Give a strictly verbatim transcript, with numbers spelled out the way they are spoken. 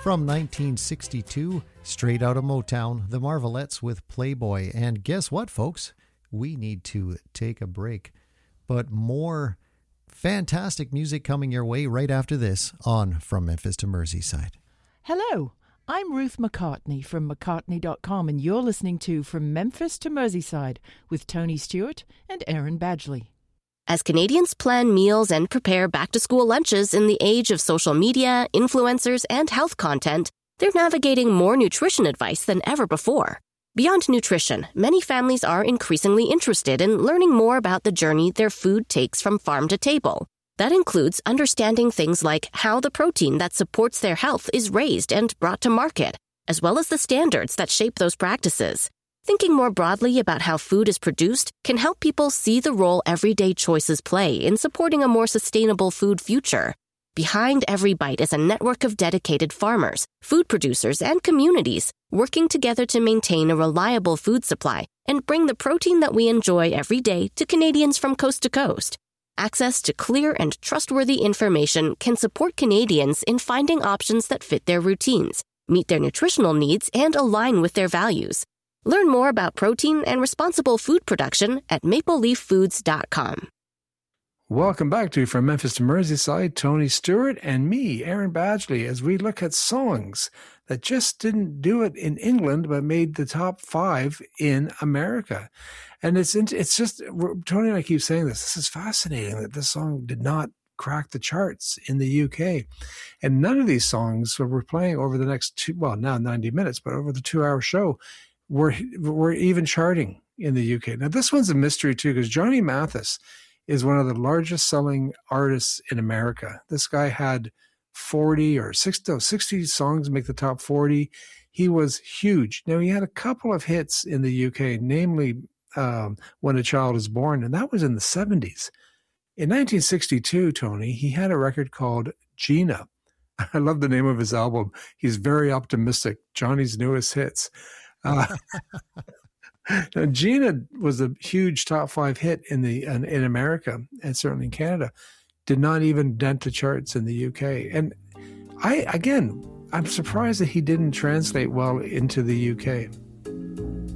From nineteen sixty-two, straight out of Motown, the Marvelettes with Playboy. And guess what, folks? We need to take a break. But more fantastic music coming your way right after this on From Memphis to Merseyside. Hello, I'm Ruth McCartney from McCartney dot com, and you're listening to From Memphis to Merseyside with Tony Stewart and Aaron Badgley. As Canadians plan meals and prepare back-to-school lunches in the age of social media, influencers, and health content, they're navigating more nutrition advice than ever before. Beyond nutrition, many families are increasingly interested in learning more about the journey their food takes from farm to table. That includes understanding things like how the protein that supports their health is raised and brought to market, as well as the standards that shape those practices. Thinking more broadly about how food is produced can help people see the role everyday choices play in supporting a more sustainable food future. Behind every bite is a network of dedicated farmers, food producers, and communities working together to maintain a reliable food supply and bring the protein that we enjoy every day to Canadians from coast to coast. Access to clear and trustworthy information can support Canadians in finding options that fit their routines, meet their nutritional needs, and align with their values. Learn more about protein and responsible food production at maple leaf foods dot com. Welcome back to From Memphis to Merseyside, Tony Stewart and me, Aaron Badgley, as we look at songs that just didn't do it in England but made the top five in America. And it's it's just, Tony and I keep saying this, this is fascinating that this song did not crack the charts in the U K. And none of these songs that we're playing over the next two, well, now ninety minutes, but over the two-hour show, were, were even charting in the U K. Now, this one's a mystery, too, because Johnny Mathis is one of the largest selling artists in America. This guy had forty or sixty, no, sixty songs make the top forty. He was huge. Now, he had a couple of hits in the U K, namely um, When a Child is Born, and that was in the seventies. In nineteen sixty-two, Tony, he had a record called Gina. I love the name of his album. He's very optimistic. Johnny's newest hits. Uh, now, Gina was a huge top five hit in the in, in America and certainly in Canada. Did not even dent the charts in the U K. And I again, I'm surprised that he didn't translate well into the U K.